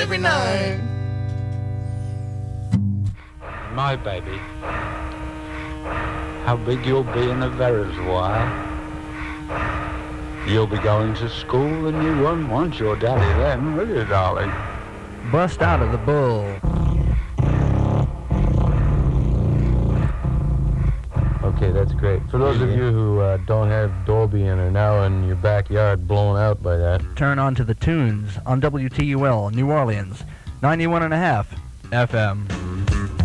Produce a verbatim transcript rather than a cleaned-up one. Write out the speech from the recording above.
every night. My baby, how big you'll be in a very while. You'll be going to school and you won't want your daddy then, will you, darling? Bust out of the bull. Okay, that's great. For those of you who uh, don't have Dolby and are now in your backyard blown out by that, turn on to the tunes on W T U L, New Orleans, ninety-one and a half F M.